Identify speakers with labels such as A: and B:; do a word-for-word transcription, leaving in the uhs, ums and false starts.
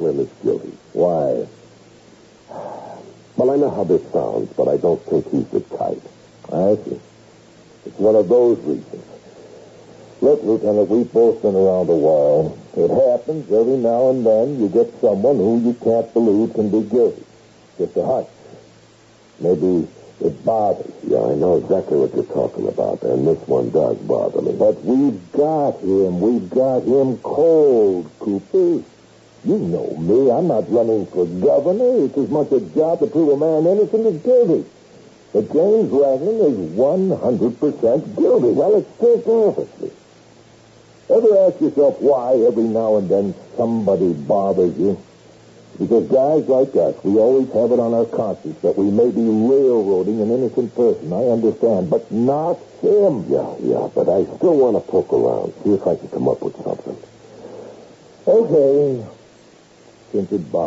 A: Slim is guilty.
B: Why?
A: Well, I know how this sounds, but I don't think he's the type.
B: I see. It's one of those reasons. Look, Lieutenant, we've both been around a while. It happens every now and then you get someone who you can't believe can be guilty. Just a hunch. Maybe it bothers you.
A: Yeah, I know exactly what you're talking about, and this one does bother me.
B: But we've got him. We've got him cold, Cooper. You know me. I'm not running for governor. It's as much a job to prove a man innocent as guilty. But James Raglan is one hundred percent guilty. Well, it's still obviously. Ever ask yourself why every now and then somebody bothers you? Because guys like us, we always have it on our conscience that we may be railroading an innocent person. I understand, but not him.
A: Yeah, yeah, but I still want to poke around, see if I can come up with something.
B: Okay. Since it bothers